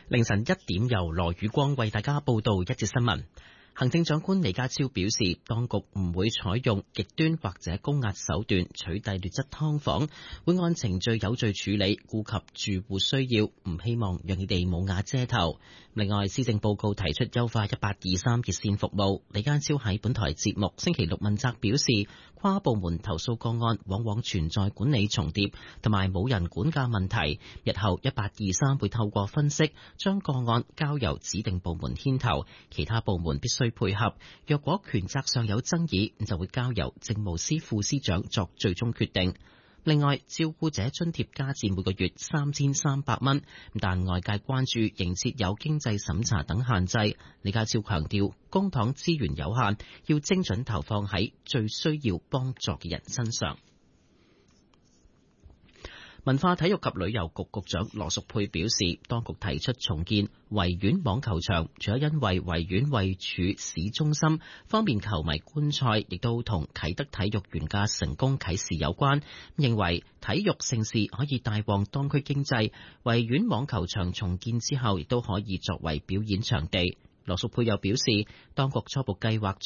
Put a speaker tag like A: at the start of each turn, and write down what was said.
A: 凌晨1點由羅宇光為大家報道一節新聞。行政長官李家超表示，當局唔會採用極端或者高壓手段取締劣質劏房，會按程序有序處理，顧及住戶需要，唔希望讓佢哋冇瓦遮頭。另外，施政報告提出優化1823熱線服務。李家超喺本台節目星期六問責表示，跨部門投訴個案往往存在管理重疊同埋冇人管嘅問題，日後1823會透過分析，將個案交由指定部門牽頭，其他部門必須配合。若果權責上有爭議，就會交由政務司副司長作最終決定。另外，照顧者津貼加至每個月3300蚊，但外界關注仍設有經濟審查等限制。李家超強調，公帑資源有限，要精準投放喺最需要幫助嘅人身上。文化體育及旅遊局局長羅淑佩表示，當局提出重建維園網球場，除咗因為維園位處市中心，方便球迷觀賽，亦都同啟德體育園嘅成功啟示有關。認為體育盛事可以帶旺當區經濟，維園網球場重建之後，亦都可以作為表演場地。羅淑佩又表示，當局初步計劃